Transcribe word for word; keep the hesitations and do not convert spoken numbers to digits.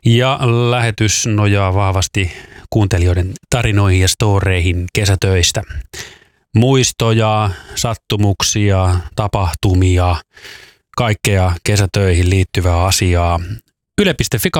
Ja lähetys nojaa vahvasti kuuntelijoiden tarinoihin ja storeihin kesätöistä. Muistoja, sattumuksia, tapahtumia, kaikkea kesätöihin liittyvää asiaa. Yle piste fi